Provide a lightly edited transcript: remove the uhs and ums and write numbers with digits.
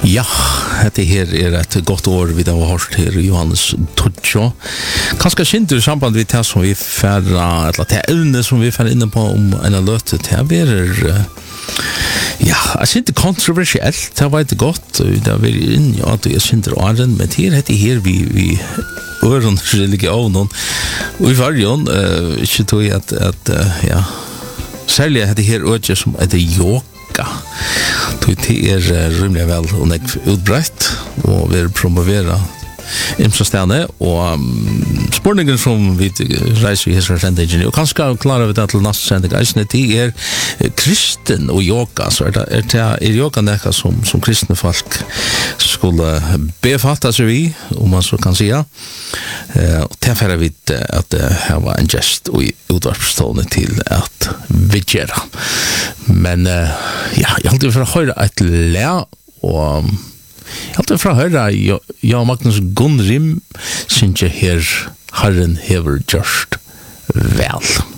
Ja, det her et godt år vi har hørt her Johannes Tudjo. Kanskje kjent i samband med det som vi færre, eller det evne som vi færre inne på om en av løtet, det er ja, jeg synes det kontroversielt, det vet jeg godt, det er veldig inn, ja, det er synes det åren, men det er her vi øren religionen, og i varjon, ikke tog jeg at ja, særlig er det her øret som er det yoga, det er rymlig vel og utbrett, og vi promoverer imstastene, og spørningen som vi reiser i hessere sendingen, og kanskje klarer vi det til neste sending, det er kristen og yoga, så er yoga nekka som kristne folk skulle befatta seg vi, om man så kan sige, og tilfærer vi at det her var en gest og utvarpstående til at vi gjør. Men ja, jeg halte for å høre et læ, og jeg halte for å høre Jan Magnus Gunnrim synes jeg her Herren hever gjørst vel.